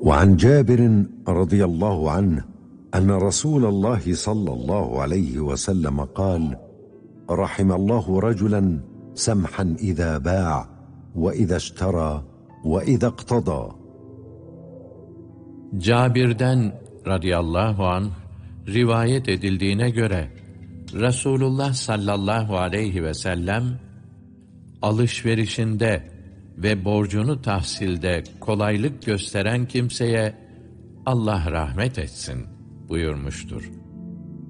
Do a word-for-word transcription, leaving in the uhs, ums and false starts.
وعن جابر رضي الله عنه أن رسول الله صلى الله عليه وسلم قال: رحم الله رجلا سمحا إذا باع وإذا اشترى وإذا اقتضى. Cabir'den radıyallahu anh rivayet edildiğine göre Resulullah sallallahu aleyhi ve sellem alışverişinde ve borcunu tahsilde kolaylık gösteren kimseye Allah rahmet etsin buyurmuştur.